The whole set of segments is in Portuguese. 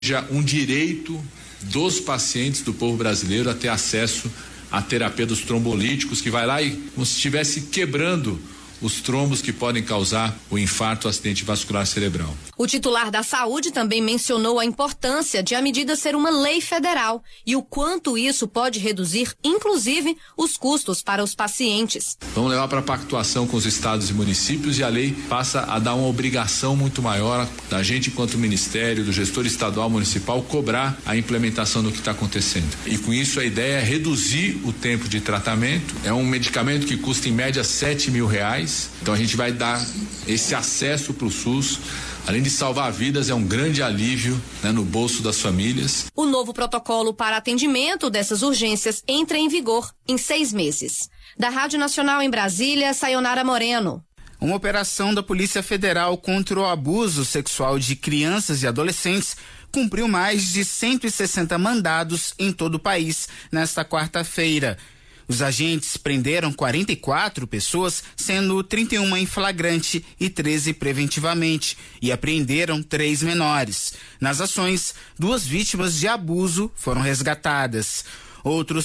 Já um direito dos pacientes do povo brasileiro a ter acesso à terapia dos trombolíticos, que vai lá e como se estivesse quebrando os trombos que podem causar o infarto, o acidente vascular cerebral. O titular da Saúde também mencionou a importância de a medida ser uma lei federal e o quanto isso pode reduzir, inclusive, os custos para os pacientes. Vamos levar para a pactuação com os estados e municípios e a lei passa a dar uma obrigação muito maior da gente, enquanto ministério, do gestor estadual, municipal, cobrar a implementação do que está acontecendo. E com isso a ideia é reduzir o tempo de tratamento. É um medicamento que custa em média R$7.000. Então a gente vai dar esse acesso para o SUS. Além de salvar vidas, é um grande alívio, né, no bolso das famílias. O novo protocolo para atendimento dessas urgências entra em vigor em 6 meses. Da Rádio Nacional em Brasília, Sayonara Moreno. Uma operação da Polícia Federal contra o abuso sexual de crianças e adolescentes cumpriu mais de 160 mandados em todo o país nesta quarta-feira. Os agentes prenderam 44 pessoas, sendo 31 em flagrante e 13 preventivamente, e apreenderam 3 menores. Nas ações, 2 vítimas de abuso foram resgatadas. Outros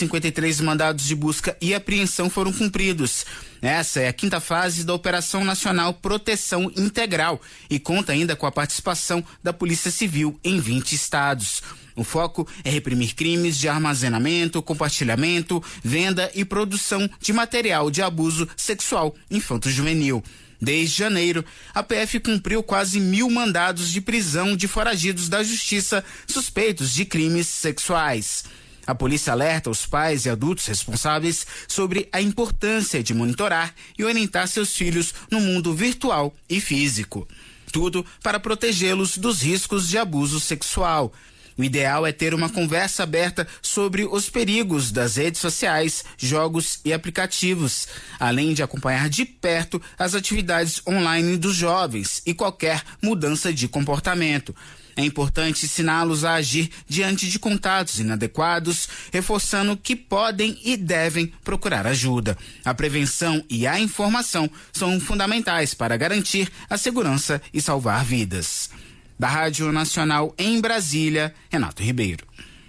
153 mandados de busca e apreensão foram cumpridos. Essa é a 5ª fase da Operação Nacional Proteção Integral e conta ainda com a participação da Polícia Civil em 20 estados. O foco é reprimir crimes de armazenamento, compartilhamento, venda e produção de material de abuso sexual infanto-juvenil. Desde janeiro, a PF cumpriu quase 1.000 mandados de prisão de foragidos da justiça suspeitos de crimes sexuais. A polícia alerta os pais e adultos responsáveis sobre a importância de monitorar e orientar seus filhos no mundo virtual e físico. Tudo para protegê-los dos riscos de abuso sexual. O ideal é ter uma conversa aberta sobre os perigos das redes sociais, jogos e aplicativos, além de acompanhar de perto as atividades online dos jovens e qualquer mudança de comportamento. É importante ensiná-los a agir diante de contatos inadequados, reforçando que podem e devem procurar ajuda. A prevenção e a informação são fundamentais para garantir a segurança e salvar vidas. Da Rádio Nacional em Brasília, Renato Ribeiro.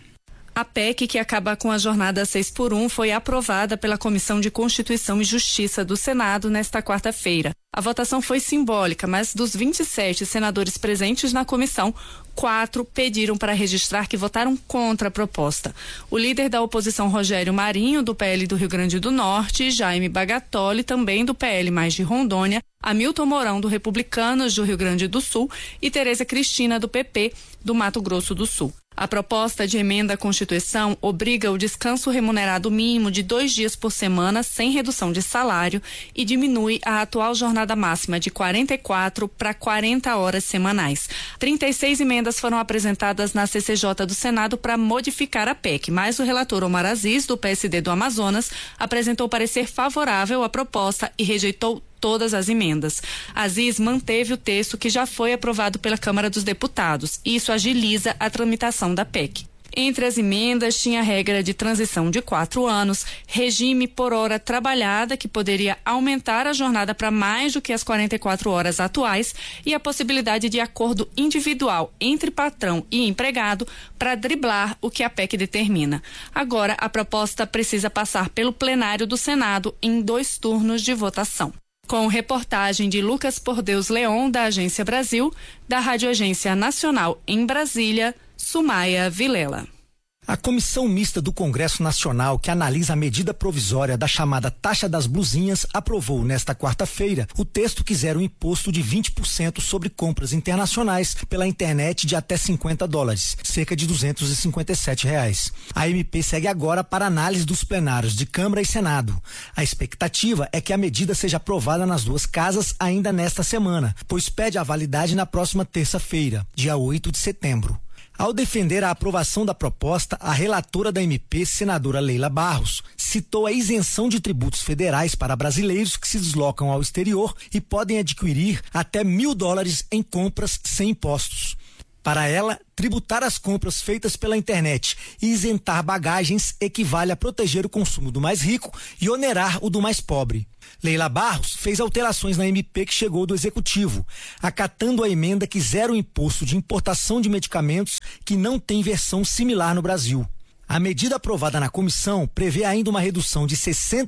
A PEC, que acaba com a jornada 6x1, foi aprovada pela Comissão de Constituição e Justiça do Senado nesta quarta-feira. A votação foi simbólica, mas dos 27 senadores presentes na comissão, 4 pediram para registrar que votaram contra a proposta. O líder da oposição, Rogério Marinho, do PL do Rio Grande do Norte, Jaime Bagatoli, também do PL mais de Rondônia, Hamilton Mourão, do Republicanos do Rio Grande do Sul e Tereza Cristina, do PP, do Mato Grosso do Sul. A proposta de emenda à Constituição obriga o descanso remunerado mínimo de 2 dias por semana sem redução de salário e diminui a atual jornada máxima de 44 para 40 horas semanais. 36 emendas foram apresentadas na CCJ do Senado para modificar a PEC, mas o relator Omar Aziz, do PSD do Amazonas, apresentou parecer favorável à proposta e rejeitou todas as emendas. Aziz manteve o texto que já foi aprovado pela Câmara dos Deputados. Isso agiliza a tramitação da PEC. Entre as emendas tinha a regra de transição de 4 anos, regime por hora trabalhada, que poderia aumentar a jornada para mais do que as 44 horas atuais, e a possibilidade de acordo individual entre patrão e empregado para driblar o que a PEC determina. Agora, a proposta precisa passar pelo plenário do Senado em 2 turnos de votação. Com reportagem de Lucas Pordeus Leon, da Agência Brasil, da Rádio Agência Nacional em Brasília, Sumaia Vilela. A Comissão Mista do Congresso Nacional, que analisa a medida provisória da chamada taxa das blusinhas, aprovou nesta quarta-feira o texto que zera um imposto de 20% sobre compras internacionais pela internet de até $50, cerca de R$257. A MP segue agora para análise dos plenários de Câmara e Senado. A expectativa é que a medida seja aprovada nas 2 casas ainda nesta semana, pois pede a validade na próxima terça-feira, dia 8 de setembro. Ao defender a aprovação da proposta, a relatora da MP, senadora Leila Barros, citou a isenção de tributos federais para brasileiros que se deslocam ao exterior e podem adquirir até $1.000 em compras sem impostos. Para ela, tributar as compras feitas pela internet e isentar bagagens equivale a proteger o consumo do mais rico e onerar o do mais pobre. Leila Barros fez alterações na MP que chegou do Executivo, acatando a emenda que zera o imposto de importação de medicamentos que não tem versão similar no Brasil. A medida aprovada na comissão prevê ainda uma redução de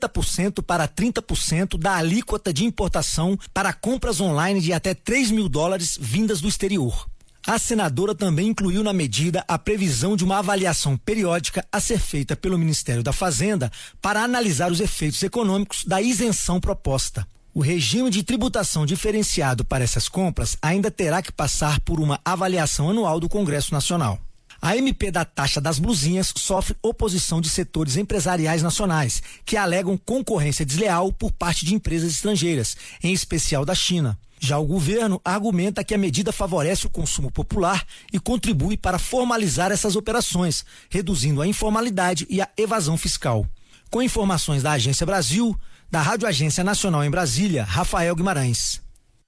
60% para 30% da alíquota de importação para compras online de até $3 mil vindas do exterior. A senadora também incluiu na medida a previsão de uma avaliação periódica a ser feita pelo Ministério da Fazenda para analisar os efeitos econômicos da isenção proposta. O regime de tributação diferenciado para essas compras ainda terá que passar por uma avaliação anual do Congresso Nacional. A MP da taxa das blusinhas sofre oposição de setores empresariais nacionais, que alegam concorrência desleal por parte de empresas estrangeiras, em especial da China. Já o governo argumenta que a medida favorece o consumo popular e contribui para formalizar essas operações, reduzindo a informalidade e a evasão fiscal. Com informações da Agência Brasil, da Rádio Agência Nacional em Brasília, Rafael Guimarães.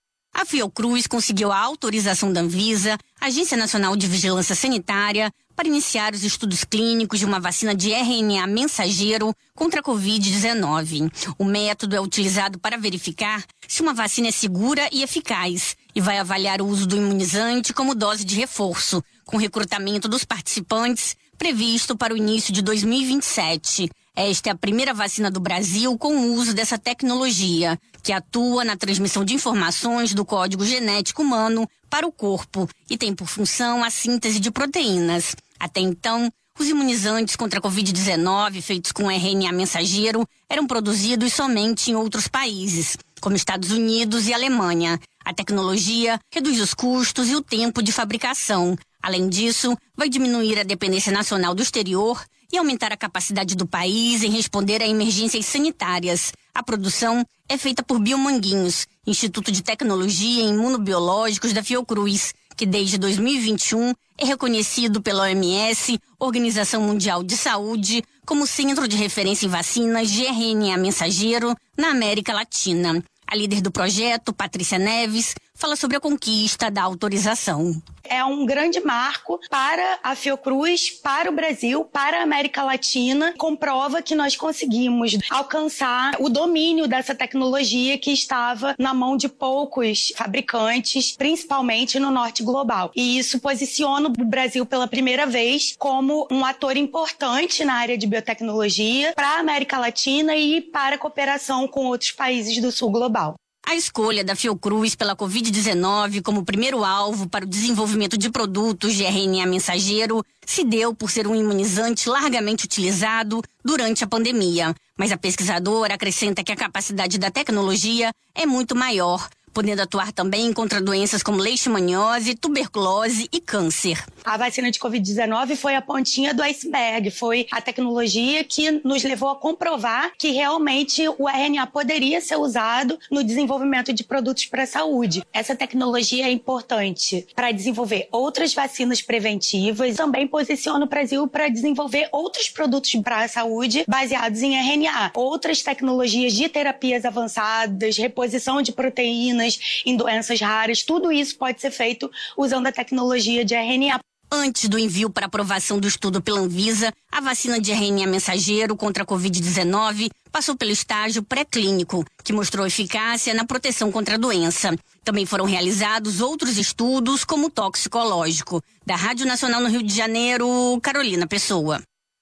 A Fiocruz conseguiu a autorização da Anvisa, Agência Nacional de Vigilância Sanitária, para iniciar os estudos clínicos de uma vacina de RNA mensageiro contra a Covid-19. O método é utilizado para verificar se uma vacina é segura e eficaz e vai avaliar o uso do imunizante como dose de reforço, com recrutamento dos participantes previsto para o início de 2027. Esta é a primeira vacina do Brasil com o uso dessa tecnologia, que atua na transmissão de informações do código genético humano para o corpo e tem por função a síntese de proteínas. Até então, os imunizantes contra a Covid-19 feitos com RNA mensageiro eram produzidos somente em outros países, como Estados Unidos e Alemanha. A tecnologia reduz os custos e o tempo de fabricação. Além disso, vai diminuir a dependência nacional do exterior e aumentar a capacidade do país em responder a emergências sanitárias. A produção é feita por Biomanguinhos, Instituto de Tecnologia e Imunobiológicos da Fiocruz, que desde 2021 é reconhecido pela OMS, Organização Mundial de Saúde, como centro de referência em vacinas de RNA mensageiro na América Latina. A líder do projeto, Patrícia Neves, fala sobre a conquista da autorização. É um grande marco para a Fiocruz, para o Brasil, para a América Latina. Comprova que nós conseguimos alcançar o domínio dessa tecnologia que estava na mão de poucos fabricantes, principalmente no norte global. E isso posiciona o Brasil pela primeira vez como um ator importante na área de biotecnologia para a América Latina e para a cooperação com outros países do sul global. A escolha da Fiocruz pela Covid-19 como primeiro alvo para o desenvolvimento de produtos de RNA mensageiro se deu por ser um imunizante largamente utilizado durante a pandemia. Mas a pesquisadora acrescenta que a capacidade da tecnologia é muito maior, podendo atuar também contra doenças como leishmaniose, tuberculose e câncer. A vacina de Covid-19 foi a pontinha do iceberg, foi a tecnologia que nos levou a comprovar que realmente o RNA poderia ser usado no desenvolvimento de produtos para a saúde. Essa tecnologia é importante para desenvolver outras vacinas preventivas, também posiciona o Brasil para desenvolver outros produtos para a saúde baseados em RNA, outras tecnologias de terapias avançadas, reposição de proteínas em doenças raras, tudo isso pode ser feito usando a tecnologia de RNA. Antes do envio para aprovação do estudo pela Anvisa, a vacina de RNA mensageiro contra a Covid-19 passou pelo estágio pré-clínico, que mostrou eficácia na proteção contra a doença. Também foram realizados outros estudos, como toxicológico. Da Rádio Nacional no Rio de Janeiro, Carolina Pessoa.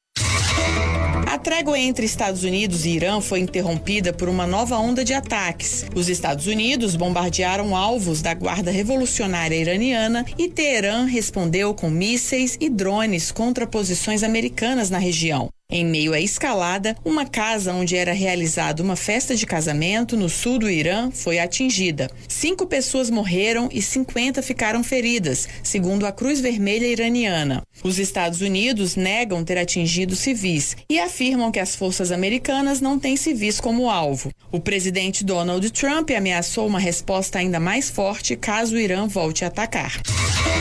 A trégua entre Estados Unidos e Irã foi interrompida por uma nova onda de ataques. Os Estados Unidos bombardearam alvos da Guarda Revolucionária Iraniana e Teherã respondeu com mísseis e drones contra posições americanas na região. Em meio à escalada, uma casa onde era realizada uma festa de casamento no sul do Irã foi atingida. 5 pessoas morreram e 50 ficaram feridas, segundo a Cruz Vermelha iraniana. Os Estados Unidos negam ter atingido civis e afirmam que as forças americanas não têm civis como alvo. O presidente Donald Trump ameaçou uma resposta ainda mais forte caso o Irã volte a atacar.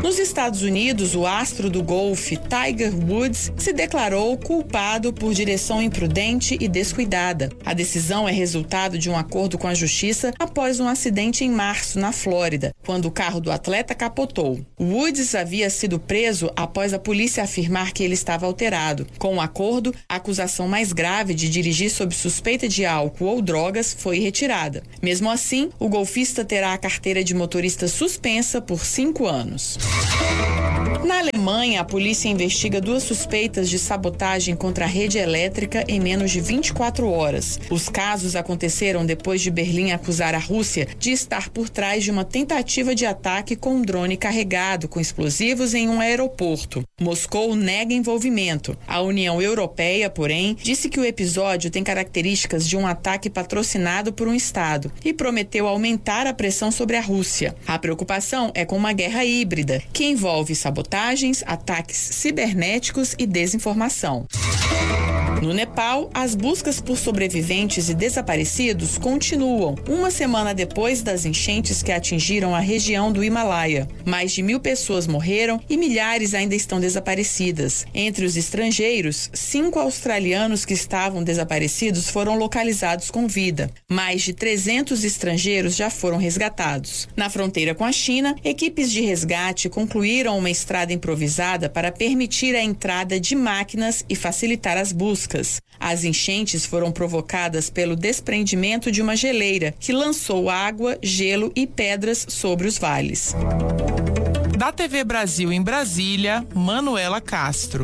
Nos Estados Unidos, o astro do golfe Tiger Woods se declarou culpado por direção imprudente e descuidada. A decisão é resultado de um acordo com a justiça após um acidente em março, na Flórida, quando o carro do atleta capotou. Woods havia sido preso após a polícia afirmar que ele estava alterado. Com o acordo, a acusação mais grave de dirigir sob suspeita de álcool ou drogas foi retirada. Mesmo assim, o golfista terá a carteira de motorista suspensa por 5 anos. Na Alemanha, a polícia investiga 2 suspeitas de sabotagem contra a rede elétrica em menos de 24 horas. Os casos aconteceram depois de Berlim acusar a Rússia de estar por trás de uma tentativa de ataque com um drone carregado com explosivos em um aeroporto. Moscou nega envolvimento. A União Europeia, porém, disse que o episódio tem características de um ataque patrocinado por um Estado e prometeu aumentar a pressão sobre a Rússia. A preocupação é com uma guerra híbrida, que envolve sabotagens, ataques cibernéticos e desinformação. No Nepal, as buscas por sobreviventes e desaparecidos continuam, uma semana depois das enchentes que atingiram a região do Himalaia. Mais de 1.000 pessoas morreram e milhares ainda estão desaparecidas. Entre os estrangeiros, 5 australianos que estavam desaparecidos foram localizados com vida. Mais de 300 estrangeiros já foram resgatados. Na fronteira com a China, equipes de resgate concluíram uma estrada improvisada para permitir a entrada de máquinas e facilitar as buscas. As enchentes foram provocadas pelo desprendimento de uma geleira que lançou água, gelo e pedras sobre os vales. Da TV Brasil em Brasília, Manuela Castro.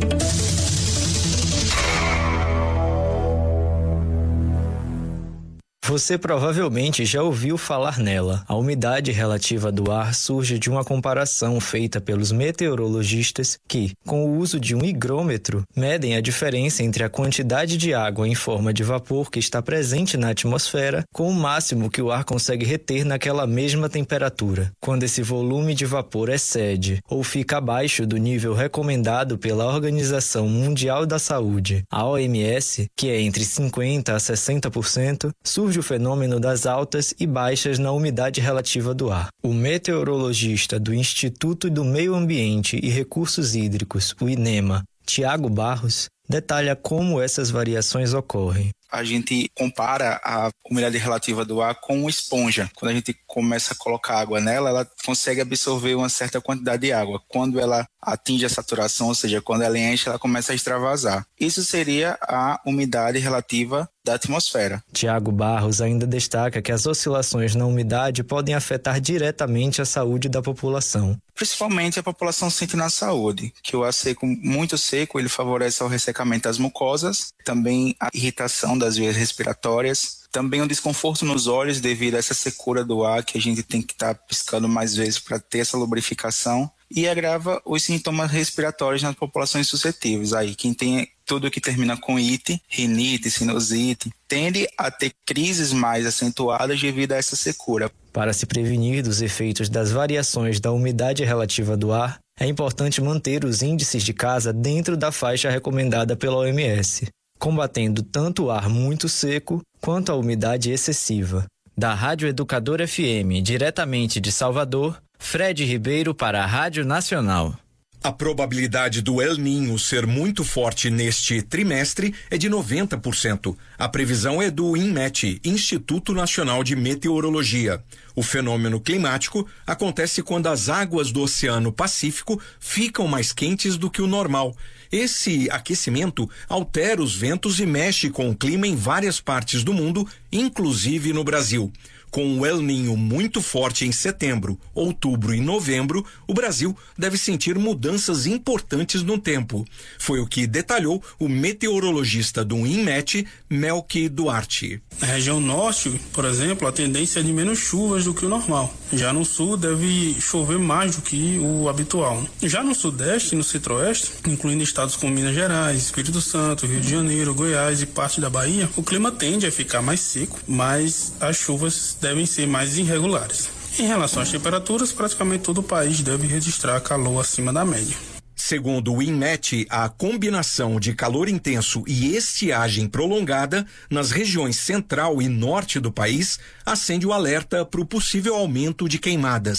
Você provavelmente já ouviu falar nela. A umidade relativa do ar surge de uma comparação feita pelos meteorologistas que, com o uso de um higrômetro, medem a diferença entre a quantidade de água em forma de vapor que está presente na atmosfera com o máximo que o ar consegue reter naquela mesma temperatura. Quando esse volume de vapor excede ou fica abaixo do nível recomendado pela Organização Mundial da Saúde, a OMS, que é entre 50% a 60%, surge o fenômeno das altas e baixas na umidade relativa do ar. O meteorologista do Instituto do Meio Ambiente e Recursos Hídricos, o INEMA, Tiago Barros, detalha como essas variações ocorrem. A gente compara a umidade relativa do ar com uma esponja. Quando a gente começa a colocar água nela, ela consegue absorver uma certa quantidade de água. Quando ela atinge a saturação, ou seja, quando ela enche, ela começa a extravasar. Isso seria a umidade relativa da atmosfera. Tiago Barros ainda destaca que as oscilações na umidade podem afetar diretamente a saúde da população. Principalmente a população sente na saúde, que o ar seco, muito seco, ele favorece o ressecamento das mucosas, também a irritação das vias respiratórias, também o desconforto nos olhos devido a essa secura do ar, que a gente tem que estar piscando mais vezes para ter essa lubrificação, e agrava os sintomas respiratórios nas populações suscetíveis. Aí, quem tem tudo que termina com ite, rinite, sinusite, tende a ter crises mais acentuadas devido a essa secura. Para se prevenir dos efeitos das variações da umidade relativa do ar, é importante manter os índices de casa dentro da faixa recomendada pela OMS, combatendo tanto o ar muito seco quanto a umidade excessiva. Da Rádio Educador FM, diretamente de Salvador, Fred Ribeiro para a Rádio Nacional. A probabilidade do El Niño ser muito forte neste trimestre é de 90%. A previsão é do INMET, Instituto Nacional de Meteorologia. O fenômeno climático acontece quando as águas do Oceano Pacífico ficam mais quentes do que o normal. Esse aquecimento altera os ventos e mexe com o clima em várias partes do mundo, inclusive no Brasil. Com o El Niño muito forte em setembro, outubro e novembro, o Brasil deve sentir mudanças importantes no tempo. Foi o que detalhou o meteorologista do INMET, Melqui Duarte. Na região norte, por exemplo, a tendência é de menos chuvas do que o normal. Já no sul deve chover mais do que o habitual. Já no sudeste e no centro-oeste, incluindo estados como Minas Gerais, Espírito Santo, Rio de Janeiro, Goiás e parte da Bahia, o clima tende a ficar mais seco, mas as chuvas devem ser mais irregulares. Em relação às temperaturas, praticamente todo o país deve registrar calor acima da média. Segundo o INMET, a combinação de calor intenso e estiagem prolongada nas regiões central e norte do país acende o alerta para o possível aumento de queimadas.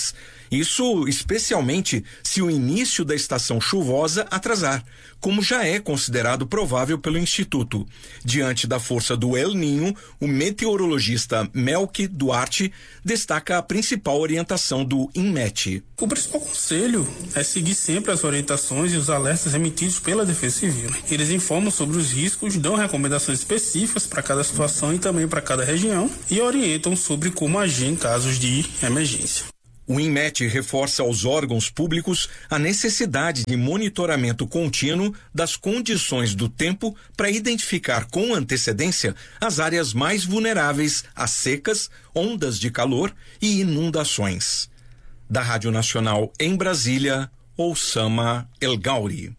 Isso especialmente se o início da estação chuvosa atrasar, como já é considerado provável pelo Instituto. Diante da força do El Niño, o meteorologista Melqui Duarte destaca a principal orientação do INMET. O principal conselho é seguir sempre as orientações e os alertas emitidos pela Defesa Civil. Eles informam sobre os riscos, dão recomendações específicas para cada situação e também para cada região e orientam sobre como agir em casos de emergência. O INMET reforça aos órgãos públicos a necessidade de monitoramento contínuo das condições do tempo para identificar com antecedência as áreas mais vulneráveis a secas, ondas de calor e inundações. Da Rádio Nacional em Brasília, Oussama El Gauri.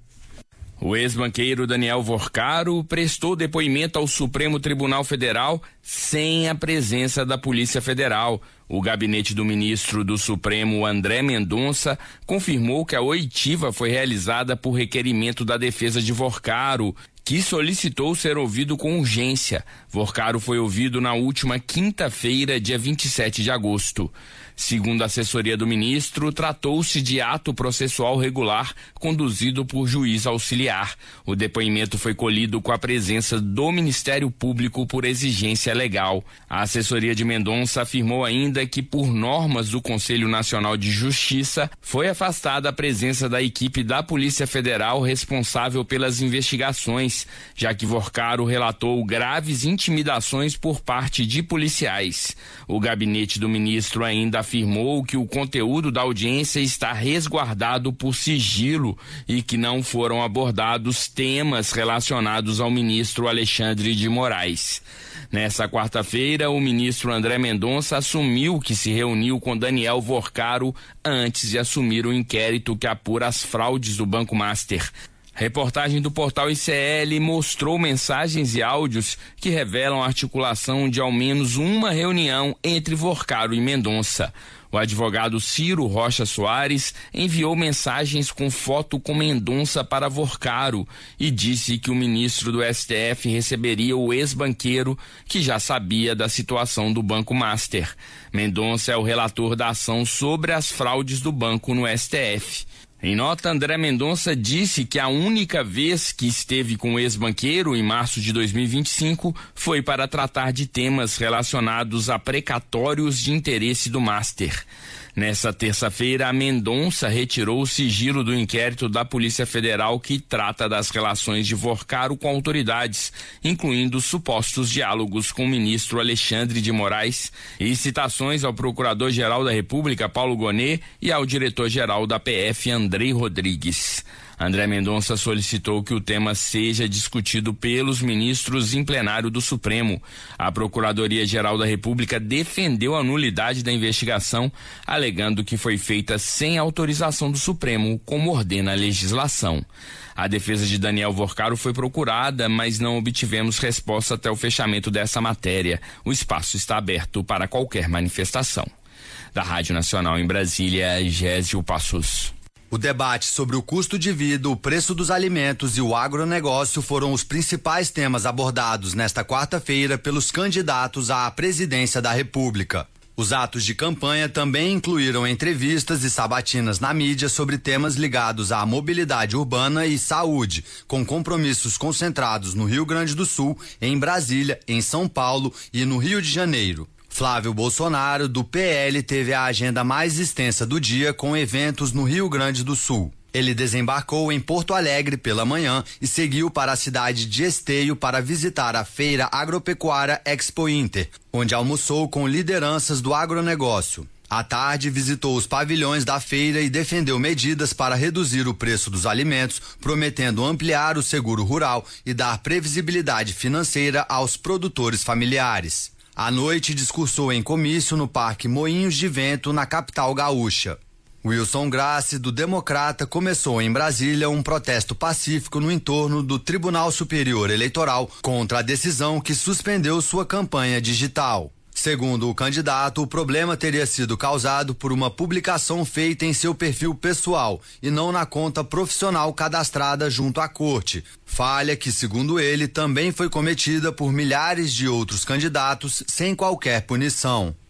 O ex-banqueiro Daniel Vorcaro prestou depoimento ao Supremo Tribunal Federal sem a presença da Polícia Federal. O gabinete do ministro do Supremo, André Mendonça, confirmou que a oitiva foi realizada por requerimento da defesa de Vorcaro, que solicitou ser ouvido com urgência. Vorcaro foi ouvido na última quinta-feira, dia 27 de agosto. Segundo a assessoria do ministro, tratou-se de ato processual regular conduzido por juiz auxiliar. O depoimento foi colhido com a presença do Ministério Público por exigência legal. A assessoria de Mendonça afirmou ainda que, por normas do Conselho Nacional de Justiça, foi afastada a presença da equipe da Polícia Federal responsável pelas investigações, já que Vorcaro relatou graves intimidações por parte de policiais. O gabinete do ministro ainda afirmou que o conteúdo da audiência está resguardado por sigilo e que não foram abordados temas relacionados ao ministro Alexandre de Moraes. Nessa quarta-feira, o ministro André Mendonça assumiu que se reuniu com Daniel Vorcaro antes de assumir o inquérito que apura as fraudes do Banco Master. Reportagem do portal ICL mostrou mensagens e áudios que revelam a articulação de ao menos uma reunião entre Vorcaro e Mendonça. O advogado Ciro Rocha Soares enviou mensagens com foto com Mendonça para Vorcaro e disse que o ministro do STF receberia o ex-banqueiro, que já sabia da situação do Banco Master. Mendonça é o relator da ação sobre as fraudes do banco no STF. Em nota, André Mendonça disse que a única vez que esteve com o ex-banqueiro, em março de 2025, foi para tratar de temas relacionados a precatórios de interesse do Master. Nessa terça-feira, a Mendonça retirou o sigilo do inquérito da Polícia Federal que trata das relações de Vorcaro com autoridades, incluindo supostos diálogos com o ministro Alexandre de Moraes e citações ao Procurador-Geral da República, Paulo Gonet, e ao Diretor-Geral da PF, Andrei Rodrigues. André Mendonça solicitou que o tema seja discutido pelos ministros em plenário do Supremo. A Procuradoria-Geral da República defendeu a nulidade da investigação, alegando que foi feita sem autorização do Supremo, como ordena a legislação. A defesa de Daniel Vorcaro foi procurada, mas não obtivemos resposta até o fechamento dessa matéria. O espaço está aberto para qualquer manifestação. Da Rádio Nacional em Brasília, Gésio Passos. O debate sobre o custo de vida, o preço dos alimentos e o agronegócio foram os principais temas abordados nesta quarta-feira pelos candidatos à presidência da República. Os atos de campanha também incluíram entrevistas e sabatinas na mídia sobre temas ligados à mobilidade urbana e saúde, com compromissos concentrados no Rio Grande do Sul, em Brasília, em São Paulo e no Rio de Janeiro. Flávio Bolsonaro, do PL, teve a agenda mais extensa do dia com eventos no Rio Grande do Sul. Ele desembarcou em Porto Alegre pela manhã e seguiu para a cidade de Esteio para visitar a Feira Agropecuária Expo Inter, onde almoçou com lideranças do agronegócio. À tarde, visitou os pavilhões da feira e defendeu medidas para reduzir o preço dos alimentos, prometendo ampliar o seguro rural e dar previsibilidade financeira aos produtores familiares. À noite, discursou em comício no Parque Moinhos de Vento, na capital gaúcha. Wilson Grassi, do Democrata, começou em Brasília um protesto pacífico no entorno do Tribunal Superior Eleitoral contra a decisão que suspendeu sua campanha digital. Segundo o candidato, o problema teria sido causado por uma publicação feita em seu perfil pessoal e não na conta profissional cadastrada junto à corte. Falha que, segundo ele, também foi cometida por milhares de outros candidatos sem qualquer punição.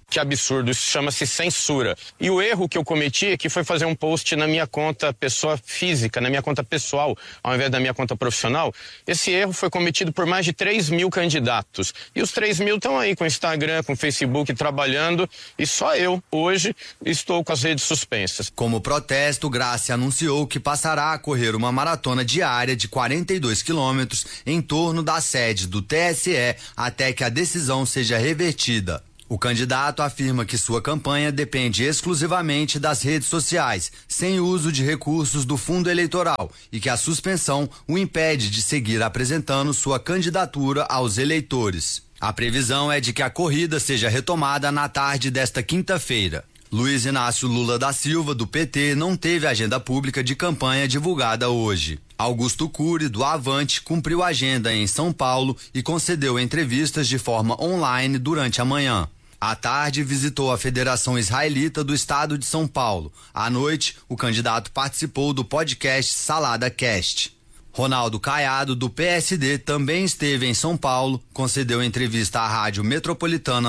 Que absurdo, isso chama-se censura. E o erro que eu cometi é que foi fazer um post na minha conta pessoa física, na minha conta pessoal, ao invés da minha conta profissional. Esse erro foi cometido por mais de 3 mil candidatos. E os 3 mil estão aí com Instagram, com Facebook, trabalhando, e só eu, hoje, estou com as redes suspensas. Como protesto, Graça anunciou que passará a correr uma maratona diária de 42 quilômetros em torno da sede do TSE até que a decisão seja revertida. O candidato afirma que sua campanha depende exclusivamente das redes sociais, sem uso de recursos do fundo eleitoral, e que a suspensão o impede de seguir apresentando sua candidatura aos eleitores. A previsão é de que a corrida seja retomada na tarde desta quinta-feira. Luiz Inácio Lula da Silva, do PT, não teve agenda pública de campanha divulgada hoje. Augusto Cury, do Avante, cumpriu agenda em São Paulo e concedeu entrevistas de forma online durante a manhã. À tarde, visitou a Federação Israelita do Estado de São Paulo. À noite, o candidato participou do podcast Salada Cast. Ronaldo Caiado, do PSD, também esteve em São Paulo, concedeu entrevista à Rádio Metropolitana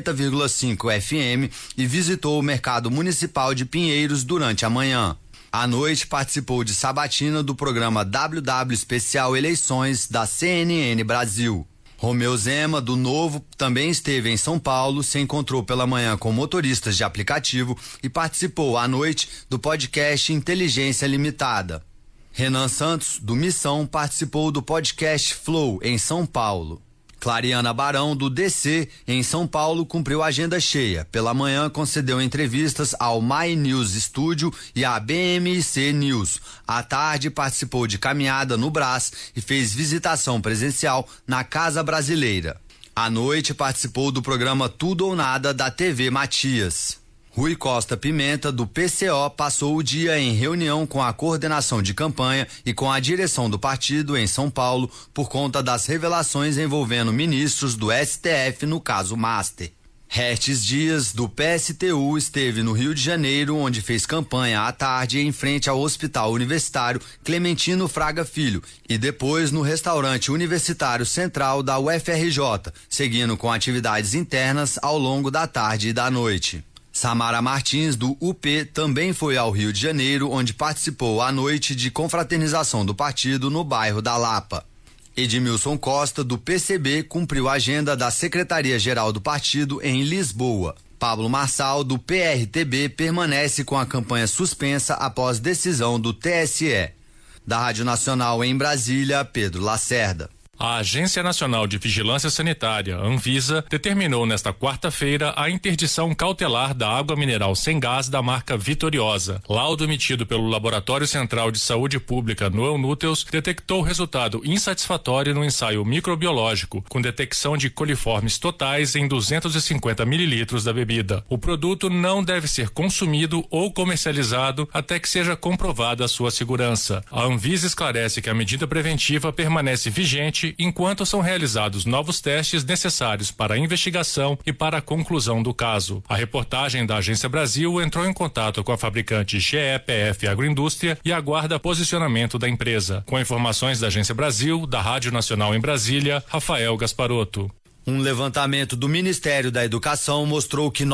90,5 FM e visitou o Mercado Municipal de Pinheiros durante a manhã. À noite, participou de sabatina do programa WW Especial Eleições da CNN Brasil. Romeu Zema, do Novo, também esteve em São Paulo, se encontrou pela manhã com motoristas de aplicativo e participou à noite do podcast Inteligência Limitada. Renan Santos, do Missão, participou do podcast Flow, em São Paulo. Clariana Barão, do DC, em São Paulo, cumpriu agenda cheia. Pela manhã, concedeu entrevistas ao My News Studio e à BMC News. À tarde, participou de caminhada no Brás e fez visitação presencial na Casa Brasileira. À noite, participou do programa Tudo ou Nada da TV Matias. Rui Costa Pimenta, do PCO, passou o dia em reunião com a coordenação de campanha e com a direção do partido em São Paulo por conta das revelações envolvendo ministros do STF no caso Master. Restes Dias, do PSTU, esteve no Rio de Janeiro, onde fez campanha à tarde em frente ao Hospital Universitário Clementino Fraga Filho e depois no restaurante universitário central da UFRJ, seguindo com atividades internas ao longo da tarde e da noite. Samara Martins, do UP, também foi ao Rio de Janeiro, onde participou à noite de confraternização do partido no bairro da Lapa. Edmilson Costa, do PCB, cumpriu a agenda da Secretaria-Geral do partido em Lisboa. Pablo Marçal, do PRTB, permanece com a campanha suspensa após decisão do TSE. Da Rádio Nacional em Brasília, Pedro Lacerda. A Agência Nacional de Vigilância Sanitária, Anvisa, determinou nesta quarta-feira a interdição cautelar da água mineral sem gás da marca Vitoriosa. Laudo emitido pelo Laboratório Central de Saúde Pública no Eunúteus detectou resultado insatisfatório no ensaio microbiológico, com detecção de coliformes totais em 250 mililitros da bebida. O produto não deve ser consumido ou comercializado até que seja comprovada a sua segurança. A Anvisa esclarece que a medida preventiva permanece vigente enquanto são realizados novos testes necessários para a investigação e para a conclusão do caso. A reportagem da Agência Brasil entrou em contato com a fabricante GEPF Agroindústria e aguarda posicionamento da empresa. Com informações da Agência Brasil, da Rádio Nacional em Brasília, Rafael Gasparotto. Um levantamento do Ministério da Educação mostrou que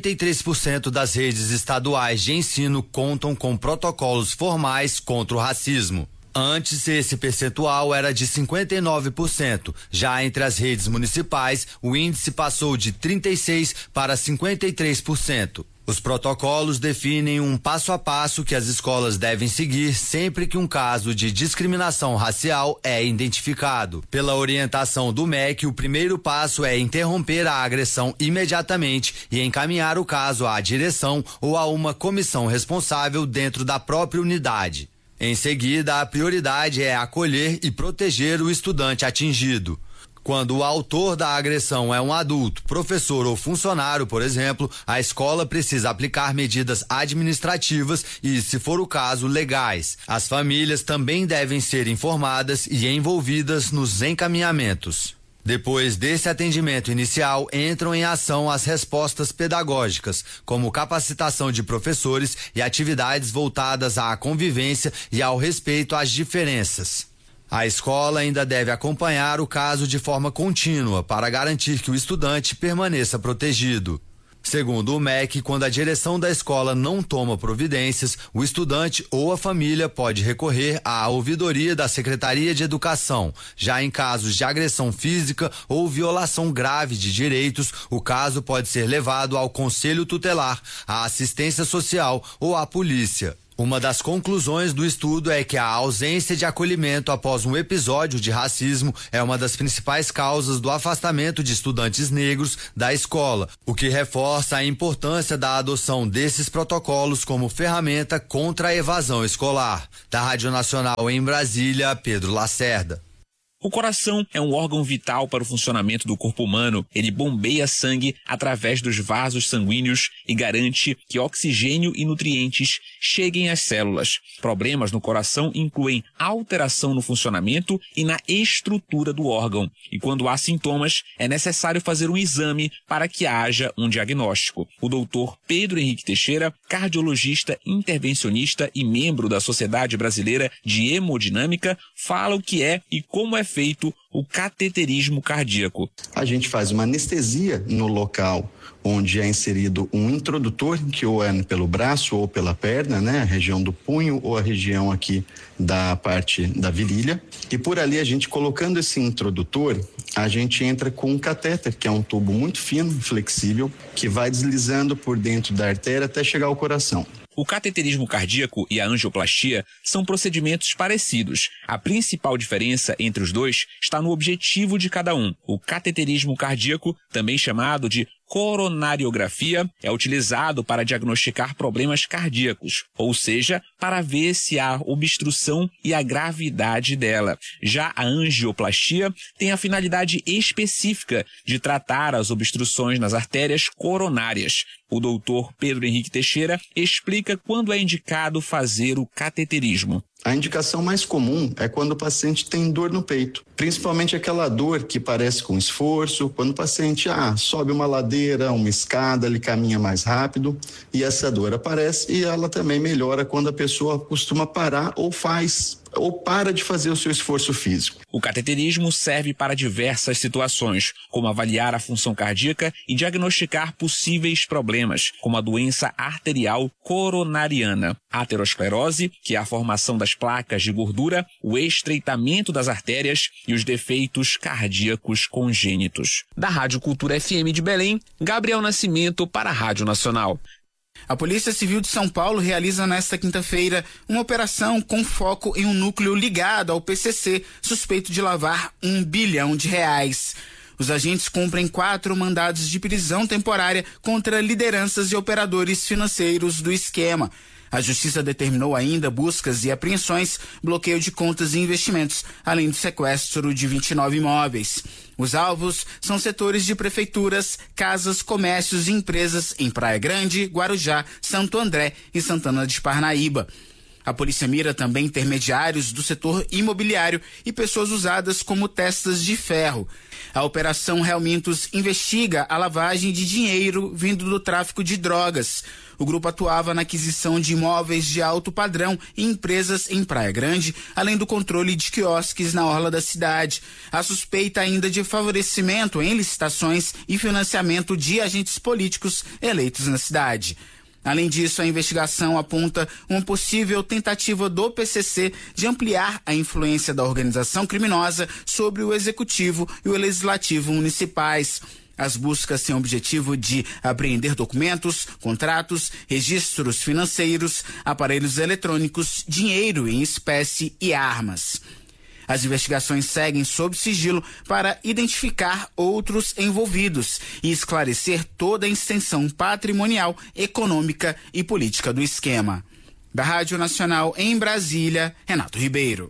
93% das redes estaduais de ensino contam com protocolos formais contra o racismo. Antes, esse percentual era de 59%. Já entre as redes municipais, o índice passou de 36% para 53%. Os protocolos definem um passo a passo que as escolas devem seguir sempre que um caso de discriminação racial é identificado. Pela orientação do MEC, o primeiro passo é interromper a agressão imediatamente e encaminhar o caso à direção ou a uma comissão responsável dentro da própria unidade. Em seguida, a prioridade é acolher e proteger o estudante atingido. Quando o autor da agressão é um adulto, professor ou funcionário, por exemplo, a escola precisa aplicar medidas administrativas e, se for o caso, legais. As famílias também devem ser informadas e envolvidas nos encaminhamentos. Depois desse atendimento inicial, entram em ação as respostas pedagógicas, como capacitação de professores e atividades voltadas à convivência e ao respeito às diferenças. A escola ainda deve acompanhar o caso de forma contínua para garantir que o estudante permaneça protegido. Segundo o MEC, quando a direção da escola não toma providências, o estudante ou a família pode recorrer à ouvidoria da Secretaria de Educação. Já em casos de agressão física ou violação grave de direitos, o caso pode ser levado ao Conselho Tutelar, à assistência social ou à polícia. Uma das conclusões do estudo é que a ausência de acolhimento após um episódio de racismo é uma das principais causas do afastamento de estudantes negros da escola, o que reforça a importância da adoção desses protocolos como ferramenta contra a evasão escolar. Da Rádio Nacional em Brasília, Pedro Lacerda. O coração é um órgão vital para o funcionamento do corpo humano. Ele bombeia sangue através dos vasos sanguíneos e garante que oxigênio e nutrientes cheguem às células. Problemas no coração incluem alteração no funcionamento e na estrutura do órgão. E quando há sintomas, é necessário fazer um exame para que haja um diagnóstico. O doutor Pedro Henrique Teixeira, cardiologista intervencionista e membro da Sociedade Brasileira de Hemodinâmica, fala o que é e como é feito o cateterismo cardíaco. A gente faz uma anestesia no local onde é inserido um introdutor, que ou é pelo braço ou pela perna, né? A região do punho ou a região aqui da parte da virilha. E por ali a gente colocando esse introdutor, a gente entra com um catéter, que é um tubo muito fino, flexível, que vai deslizando por dentro da artéria até chegar ao coração. O cateterismo cardíaco e a angioplastia são procedimentos parecidos. A principal diferença entre os dois está no objetivo de cada um. O cateterismo cardíaco, também chamado de coronariografia, é utilizado para diagnosticar problemas cardíacos, ou seja, para ver se há obstrução e a gravidade dela. Já a angioplastia tem a finalidade específica de tratar as obstruções nas artérias coronárias. O doutor Pedro Henrique Teixeira explica quando é indicado fazer o cateterismo. A indicação mais comum é quando o paciente tem dor no peito, principalmente aquela dor que parece com esforço, quando o paciente sobe uma ladeira, uma escada, ele caminha mais rápido e essa dor aparece, e ela também melhora quando a pessoa costuma parar ou para de fazer o seu esforço físico. O cateterismo serve para diversas situações, como avaliar a função cardíaca e diagnosticar possíveis problemas, como a doença arterial coronariana, aterosclerose, que é a formação das placas de gordura, o estreitamento das artérias e os defeitos cardíacos congênitos. Da Rádio Cultura FM de Belém, Gabriel Nascimento para a Rádio Nacional. A Polícia Civil de São Paulo realiza nesta quinta-feira uma operação com foco em um núcleo ligado ao PCC, suspeito de lavar R$1 bilhão. Os agentes cumprem 4 mandados de prisão temporária contra lideranças e operadores financeiros do esquema. A Justiça determinou ainda buscas e apreensões, bloqueio de contas e investimentos, além do sequestro de 29 imóveis. Os alvos são setores de prefeituras, casas, comércios e empresas em Praia Grande, Guarujá, Santo André e Santana de Parnaíba. A polícia mira também intermediários do setor imobiliário e pessoas usadas como testas de ferro. A Operação Helmintos investiga a lavagem de dinheiro vindo do tráfico de drogas. O grupo atuava na aquisição de imóveis de alto padrão e empresas em Praia Grande, além do controle de quiosques na orla da cidade. A suspeita ainda de favorecimento em licitações e financiamento de agentes políticos eleitos na cidade. Além disso, a investigação aponta uma possível tentativa do PCC de ampliar a influência da organização criminosa sobre o Executivo e o Legislativo municipais. As buscas têm o objetivo de apreender documentos, contratos, registros financeiros, aparelhos eletrônicos, dinheiro em espécie e armas. As investigações seguem sob sigilo para identificar outros envolvidos e esclarecer toda a extensão patrimonial, econômica e política do esquema. Da Rádio Nacional em Brasília, Renato Ribeiro.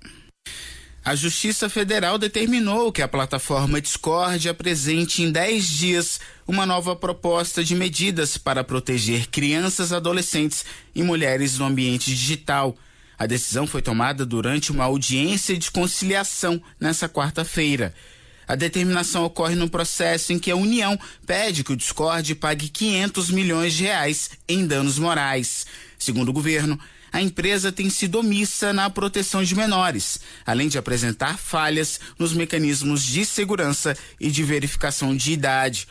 A Justiça Federal determinou que a plataforma Discord apresente em 10 dias uma nova proposta de medidas para proteger crianças, adolescentes e mulheres no ambiente digital. A decisão foi tomada durante uma audiência de conciliação nesta quarta-feira. A determinação ocorre no processo em que a União pede que o Discord pague R$500 milhões em danos morais. Segundo o governo, a empresa tem sido omissa na proteção de menores, além de apresentar falhas nos mecanismos de segurança e de verificação de idade.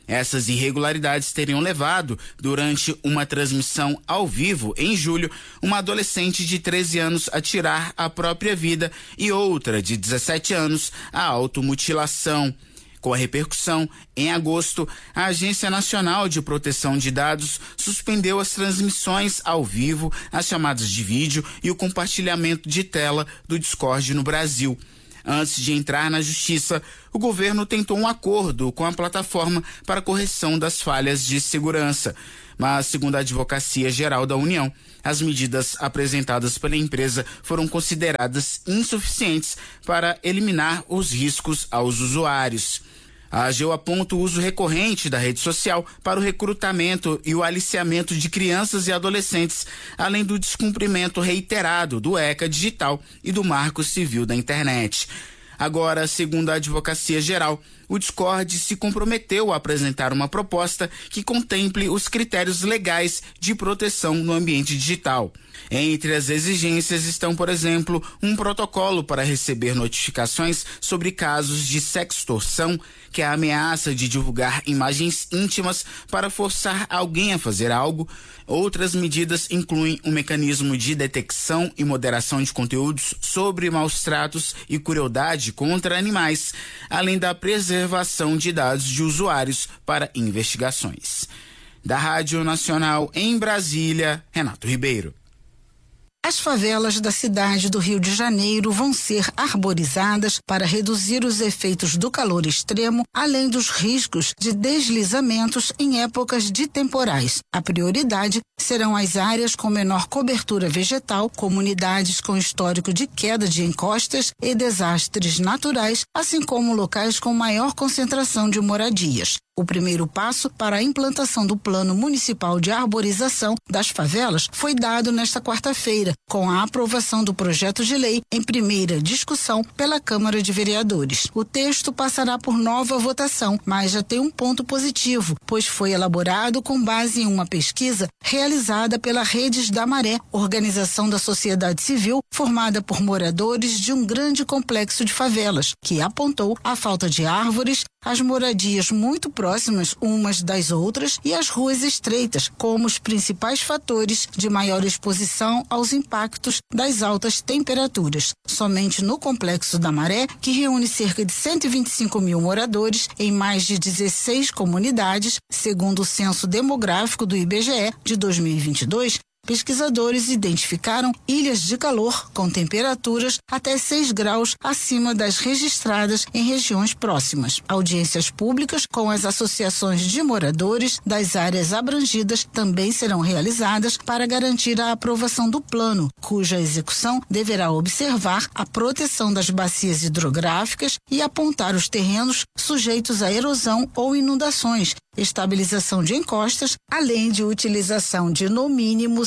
Essas irregularidades teriam levado, durante uma transmissão ao vivo em julho, uma adolescente de 13 anos a tirar a própria vida e outra de 17 anos a automutilação. Com a repercussão, em agosto, a Agência Nacional de Proteção de Dados suspendeu as transmissões ao vivo, as chamadas de vídeo e o compartilhamento de tela do Discord no Brasil. Antes de entrar na justiça, o governo tentou um acordo com a plataforma para correção das falhas de segurança. Mas, segundo a Advocacia Geral da União, as medidas apresentadas pela empresa foram consideradas insuficientes para eliminar os riscos aos usuários. A AGU aponta o uso recorrente da rede social para o recrutamento e o aliciamento de crianças e adolescentes, além do descumprimento reiterado do ECA Digital e do Marco Civil da Internet. Agora, segundo a Advocacia Geral, o Discord se comprometeu a apresentar uma proposta que contemple os critérios legais de proteção no ambiente digital. Entre as exigências estão, por exemplo, um protocolo para receber notificações sobre casos de sextorção, que é a ameaça de divulgar imagens íntimas para forçar alguém a fazer algo. Outras medidas incluem um mecanismo de detecção e moderação de conteúdos sobre maus-tratos e crueldade contra animais, além da preservação de dados de usuários para investigações. Da Rádio Nacional em Brasília, Renato Ribeiro. As favelas da cidade do Rio de Janeiro vão ser arborizadas para reduzir os efeitos do calor extremo, além dos riscos de deslizamentos em épocas de temporais. A prioridade serão as áreas com menor cobertura vegetal, comunidades com histórico de queda de encostas e desastres naturais, assim como locais com maior concentração de moradias. O primeiro passo para a implantação do Plano Municipal de Arborização das Favelas foi dado nesta quarta-feira, com a aprovação do projeto de lei em primeira discussão pela Câmara de Vereadores. O texto passará por nova votação, mas já tem um ponto positivo, pois foi elaborado com base em uma pesquisa realizada pela Redes da Maré, organização da sociedade civil formada por moradores de um grande complexo de favelas, que apontou a falta de árvores, as moradias muito próximas umas das outras e as ruas estreitas como os principais fatores de maior exposição aos impactos das altas temperaturas. Somente no Complexo da Maré, que reúne cerca de 125 mil moradores em mais de 16 comunidades, segundo o Censo Demográfico do IBGE de 2022, pesquisadores identificaram ilhas de calor com temperaturas até 6 graus acima das registradas em regiões próximas. Audiências públicas com as associações de moradores das áreas abrangidas também serão realizadas para garantir a aprovação do plano, cuja execução deverá observar a proteção das bacias hidrográficas e apontar os terrenos sujeitos a erosão ou inundações, estabilização de encostas, além de utilização de no mínimo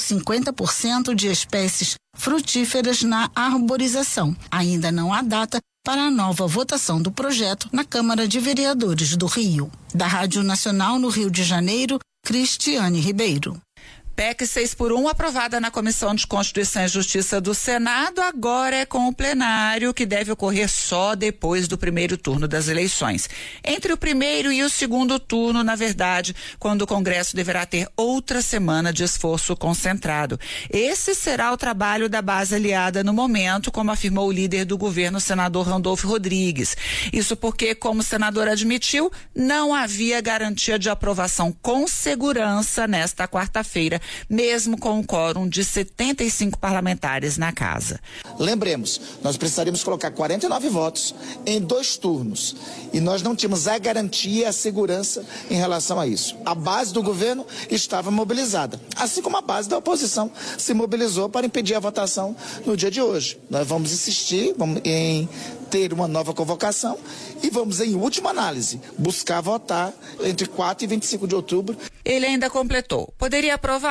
50% de espécies frutíferas na arborização. Ainda não há data para a nova votação do projeto na Câmara de Vereadores do Rio. Da Rádio Nacional no Rio de Janeiro, Cristiane Ribeiro. PEC 6x1 aprovada na Comissão de Constituição e Justiça do Senado, agora é com o plenário, que deve ocorrer só depois do primeiro turno das eleições. Entre o primeiro e o segundo turno, na verdade, quando o Congresso deverá ter outra semana de esforço concentrado. Esse será o trabalho da base aliada no momento, como afirmou o líder do governo, o senador Randolfo Rodrigues. Isso porque, como o senador admitiu, não havia garantia de aprovação com segurança nesta quarta-feira, mesmo com um quórum de 75 parlamentares na casa. Lembremos, nós precisaríamos colocar 49 votos em 2 turnos e nós não tínhamos a garantia, a segurança em relação a isso. A base do governo estava mobilizada, assim como a base da oposição se mobilizou para impedir a votação no dia de hoje. Nós vamos insistir em ter uma nova convocação e vamos, em última análise, buscar votar entre 4 e 25 de outubro. Ele ainda completou: poderia aprovar?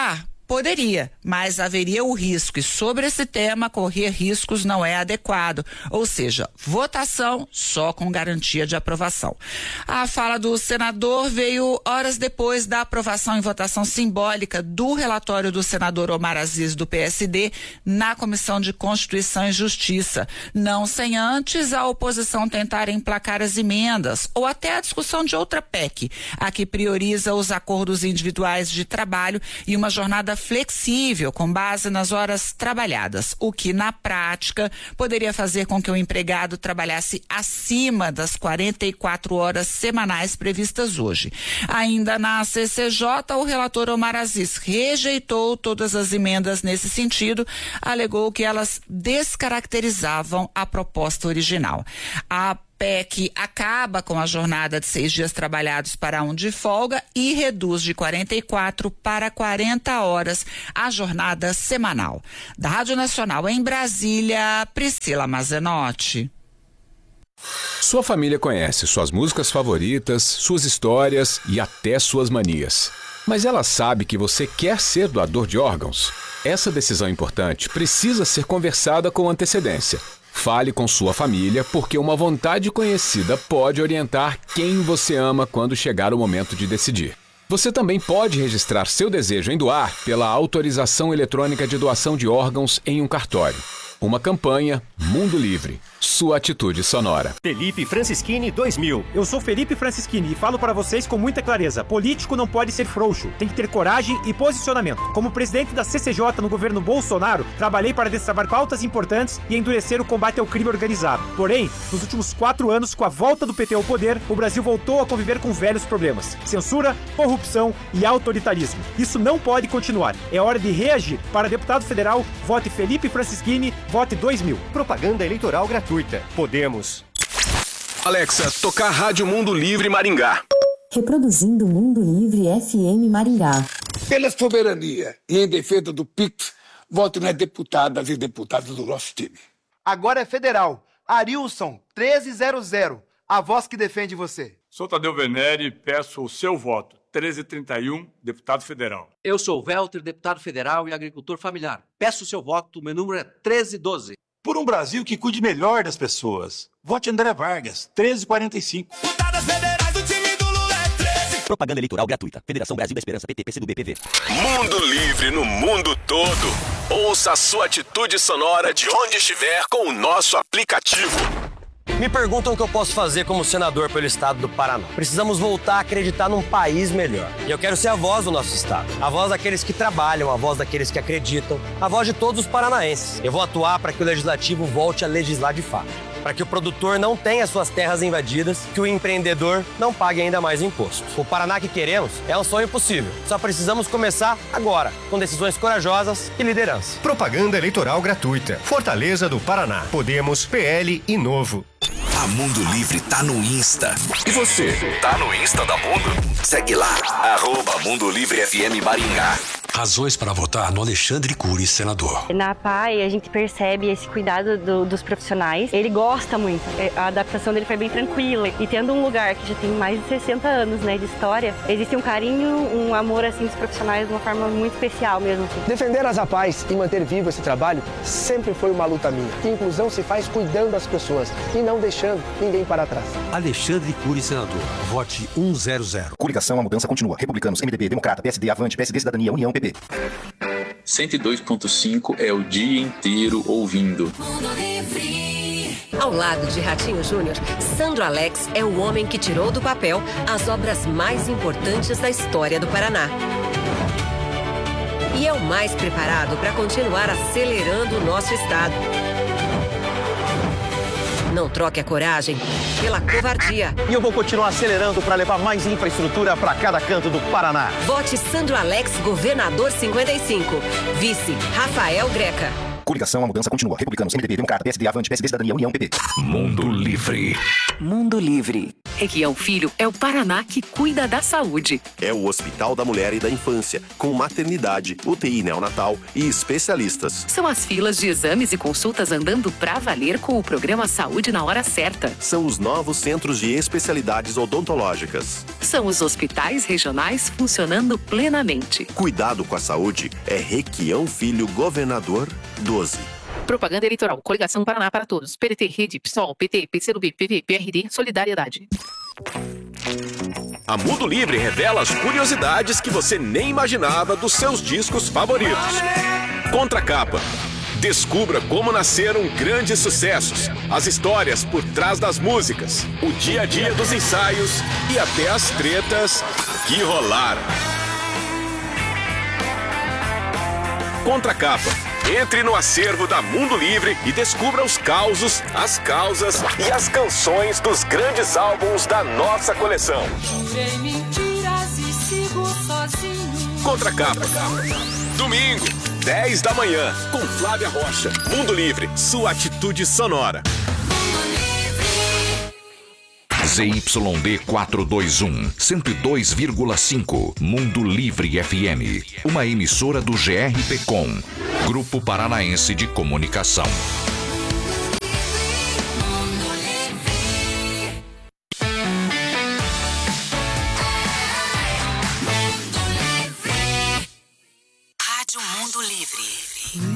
Poderia, mas haveria o risco, e sobre esse tema, correr riscos não é adequado. Ou seja, votação só com garantia de aprovação. A fala do senador veio horas depois da aprovação em votação simbólica do relatório do senador Omar Aziz, do PSD, na Comissão de Constituição e Justiça. Não sem antes a oposição tentar emplacar as emendas ou até a discussão de outra PEC, a que prioriza os acordos individuais de trabalho e uma jornada flexível com base nas horas trabalhadas, o que na prática poderia fazer com que o empregado trabalhasse acima das 44 horas semanais previstas hoje. Ainda na CCJ, o relator Omar Aziz rejeitou todas as emendas nesse sentido, alegou que elas descaracterizavam a proposta original. A PEC acaba com a jornada de 6 dias trabalhados para 1 de folga e reduz de 44 para 40 horas a jornada semanal. Da Rádio Nacional em Brasília, Priscila Mazenotti. Sua família conhece suas músicas favoritas, suas histórias e até suas manias. Mas ela sabe que você quer ser doador de órgãos? Essa decisão importante precisa ser conversada com antecedência. Fale com sua família, porque uma vontade conhecida pode orientar quem você ama quando chegar o momento de decidir. Você também pode registrar seu desejo em doar pela autorização eletrônica de doação de órgãos em um cartório. Uma campanha Mundo Livre. Sua atitude sonora. Felipe Francischini 2000. Eu sou Felipe Francischini e falo para vocês com muita clareza. Político não pode ser frouxo, tem que ter coragem e posicionamento. Como presidente da CCJ no governo Bolsonaro, trabalhei para destravar pautas importantes e endurecer o combate ao crime organizado. Porém, nos últimos 4 anos, com a volta do PT ao poder, o Brasil voltou a conviver com velhos problemas: censura, corrupção e autoritarismo. Isso não pode continuar. É hora de reagir. Para deputado federal, vote Felipe Francischini, vote 2000. Propaganda eleitoral gratuita. Podemos. Alexa, tocar Rádio Mundo Livre Maringá. Reproduzindo Mundo Livre FM Maringá. Pela soberania e em defesa do PIX, voto nas deputadas e deputados do nosso time. Agora é federal. Arilson, 1300. A voz que defende você. Sou Tadeu Venere e peço o seu voto. 1331, deputado federal. Eu sou Welter, deputado federal e agricultor familiar. Peço o seu voto, meu número é 1312. Por um Brasil que cuide melhor das pessoas. Vote André Vargas, 1345. Deputadas federais do time do Lula é 13. Propaganda eleitoral gratuita. Federação Brasil da Esperança, PT, PCdoB, PV. Mundo Livre no mundo todo. Ouça a sua atitude sonora de onde estiver com o nosso aplicativo. Me perguntam o que eu posso fazer como senador pelo estado do Paraná. Precisamos voltar a acreditar num país melhor. E eu quero ser a voz do nosso estado. A voz daqueles que trabalham, a voz daqueles que acreditam, a voz de todos os paranaenses. Eu vou atuar para que o legislativo volte a legislar de fato. Para que o produtor não tenha suas terras invadidas, que o empreendedor não pague ainda mais imposto. O Paraná que queremos é um sonho possível. Só precisamos começar agora, com decisões corajosas e liderança. Propaganda eleitoral gratuita. Fortaleza do Paraná. Podemos, PL e Novo. A Mundo Livre tá no Insta. E você, tá no Insta da Mundo? Segue lá, @Mundo Livre FM Maringá. Razões para votar no Alexandre Cury, senador. Na PAI, a gente percebe esse cuidado dos profissionais. Ele gosta muito. A adaptação dele foi bem tranquila. E tendo um lugar que já tem mais de 60 anos, né, de história, existe um carinho, um amor, assim, dos profissionais de uma forma muito especial mesmo. Assim. Defender as APAIs e manter vivo esse trabalho sempre foi uma luta minha. Inclusão se faz cuidando das pessoas e não deixando ninguém para trás. Alexandre Cury, senador. Vote 100. Coligação, a mudança continua. Republicanos, MDB, Democrata, PSD, Avante, PSD, Cidadania, União, PP. 102.5 é o dia inteiro ouvindo. Ao lado de Ratinho Júnior, Sandro Alex é o homem que tirou do papel as obras mais importantes da história do Paraná. E é o mais preparado para continuar acelerando o nosso estado. Não troque a coragem pela covardia. E eu vou continuar acelerando para levar mais infraestrutura para cada canto do Paraná. Vote Sandro Alex, governador 55. Vice, Rafael Greca. Coligação, a mudança continua. Republicanos, MDB, Democrata, PSD, Avante, PSD, Cidadania, União, PP. Mundo Livre. Mundo Livre. Requião Filho é o Paraná que cuida da saúde. É o Hospital da Mulher e da Infância, com maternidade, UTI neonatal e especialistas. São as filas de exames e consultas andando pra valer com o programa Saúde na Hora Certa. São os novos centros de especialidades odontológicas. São os hospitais regionais funcionando plenamente. Cuidado com a saúde é Requião Filho, Governador 12. Propaganda eleitoral. Coligação Paraná para Todos. PDT, Rede, PSOL, PT, PCdoB, PV, PRD, Solidariedade. A Mundo Livre revela as curiosidades que você nem imaginava dos seus discos favoritos. Contracapa. Descubra como nasceram grandes sucessos, as histórias por trás das músicas, o dia a dia dos ensaios e até as tretas que rolaram. Contracapa. Entre no acervo da Mundo Livre e descubra os causos, as causas e as canções dos grandes álbuns da nossa coleção. Contracapa. Domingo, 10 da manhã, com Flávia Rocha. Mundo Livre, sua atitude sonora. ZYD 421, 102,5. Mundo Livre FM. Uma emissora do GRPcom, Grupo Paranaense de Comunicação.